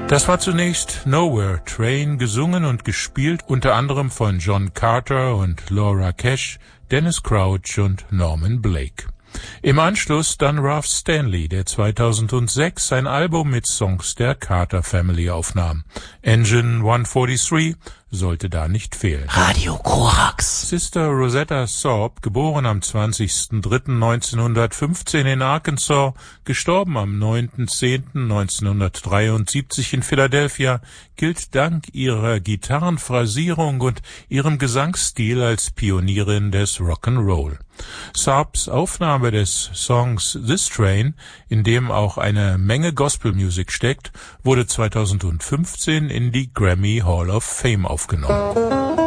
Das war zunächst Nowhere Train, gesungen und gespielt unter anderem von John Carter und Laura Cash, Dennis Crouch und Norman Blake. Im Anschluss dann Ralph Stanley, der 2006 ein Album mit Songs der Carter Family aufnahm. Engine 143 sollte da nicht fehlen. Radio Korax. Sister Rosetta Tharpe, geboren am 20.03.1915 in Arkansas, gestorben am 9.10.1973 in Philadelphia, gilt dank ihrer Gitarrenphrasierung und ihrem Gesangsstil als Pionierin des Rock'n'Roll. Tharpes Aufnahme des Songs This Train, in dem auch eine Menge Gospelmusik steckt, wurde 2015 in die Grammy Hall of Fame aufgenommen.